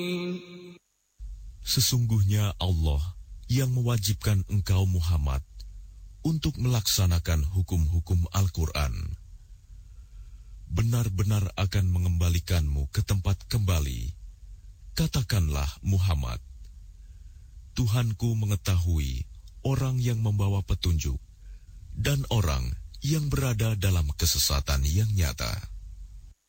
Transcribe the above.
Sesungguhnya Allah yang mewajibkan engkau Muhammad untuk melaksanakan hukum-hukum Al-Quran benar-benar akan mengembalikanmu ke tempat kembali. Katakanlah Muhammad, Tuhanku mengetahui orang yang membawa petunjuk dan orang yang berada dalam kesesatan yang nyata.